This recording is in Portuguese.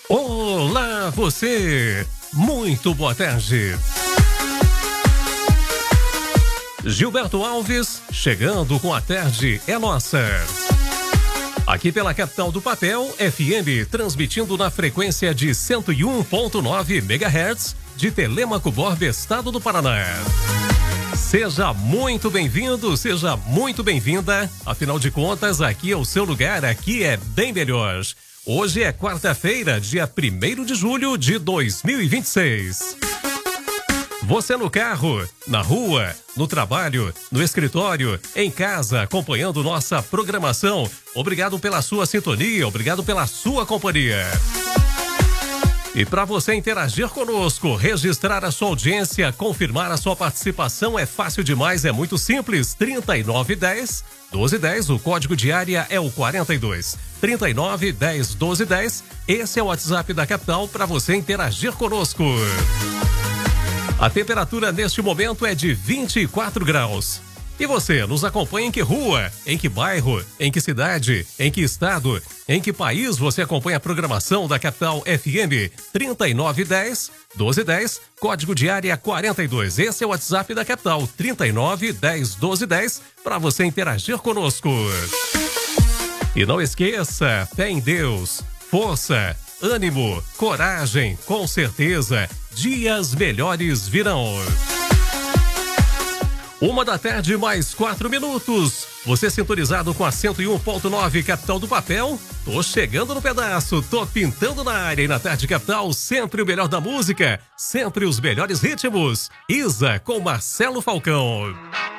Olá, você! Muito boa tarde! Gilberto Alves, chegando com a tarde é nossa. Aqui pela capital do papel, FM, transmitindo na frequência de 101.9 MHz, de Telêmaco Borba, estado do Paraná. Seja muito bem-vindo, seja muito bem-vinda. Afinal de contas, aqui é o seu lugar, aqui é bem melhor. Hoje é quarta-feira, dia 1º de julho de 2026. Você no carro, na rua, no trabalho, no escritório, em casa, acompanhando nossa programação. Obrigado pela sua sintonia, obrigado pela sua companhia. E para você interagir conosco, registrar a sua audiência, confirmar a sua participação é fácil demais, é muito simples. 3910 1210, o código de área é o 42. 3910 1210, esse é o WhatsApp da capital para você interagir conosco. A temperatura neste momento é de 24 graus. E você nos acompanha em que rua, em que bairro, em que cidade, em que estado, em que país você acompanha a programação da Capital FM? 3910 1210, código de área 42. Esse é o WhatsApp da Capital, 3910 1210, para você interagir conosco. E não esqueça, fé em Deus, força, ânimo, coragem, com certeza, dias melhores virão. 1h mais 4 minutos. Você sintonizado com a 101.9 Capital do Papel? Tô chegando no pedaço, tô pintando na área e na Tarde Capital, sempre o melhor da música, sempre os melhores ritmos. Isa com Marcelo Falcão.